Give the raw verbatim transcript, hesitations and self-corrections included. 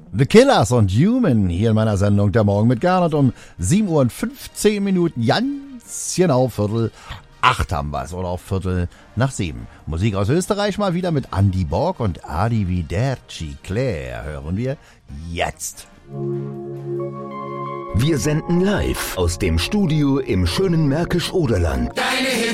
The Killers und Human hier in meiner Sendung Der Morgen mit Gernot um sieben Uhr und fünfzehn Minuten, ganz genau Viertel acht haben wir es, oder auch Viertel nach sieben. Musik aus Österreich mal wieder mit Andy Borg und Arrivederci Claire hören wir jetzt. Wir senden live aus dem Studio im schönen Märkisch-Oderland. Deine Hits